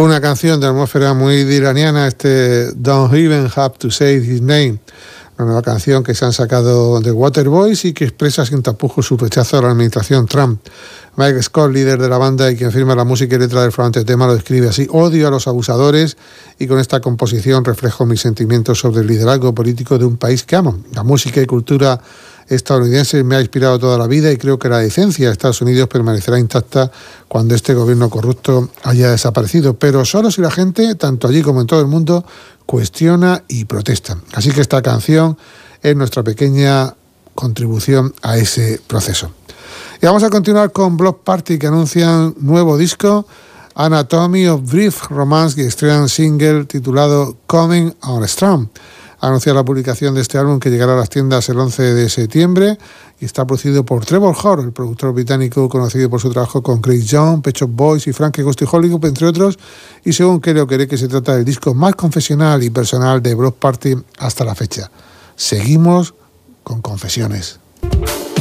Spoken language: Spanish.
Una canción de atmósfera muy diraniana, Don't Even Have to Say His Name, una nueva canción que se han sacado de Waterboys y que expresa sin tapujos su rechazo a la administración Trump. Mike Scott, líder de la banda y quien firma la música y letra del flamante tema, lo describe así: odio a los abusadores y con esta composición reflejo mis sentimientos sobre el liderazgo político de un país que amo. La música y cultura estadounidense me ha inspirado toda la vida y creo que la decencia de Estados Unidos permanecerá intacta cuando este gobierno corrupto haya desaparecido, pero solo si la gente, tanto allí como en todo el mundo, cuestiona y protesta. Así que esta canción es nuestra pequeña contribución a ese proceso. Y vamos a continuar con Bloc Party, que anuncian nuevo disco, Anatomy of Brief Romance, que estrenan single titulado Coming on Strong. Anuncia la publicación de este álbum, que llegará a las tiendas el 11 de septiembre y está producido por Trevor Horn, el productor británico conocido por su trabajo con Craig Young, Pet Shop Boys y Frankie Ghost y Hollywood, entre otros, y según creo que se trata del disco más confesional y personal de Bloc Party hasta la fecha. Seguimos con confesiones.